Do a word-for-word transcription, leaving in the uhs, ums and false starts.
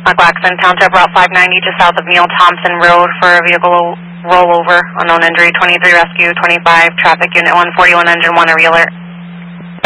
McLaughlin Township, Route five ninety, just south of Neil Thompson Road for a vehicle rollover, unknown injury, twenty-three rescue, twenty-five, traffic unit one forty-one, engine one, a realer.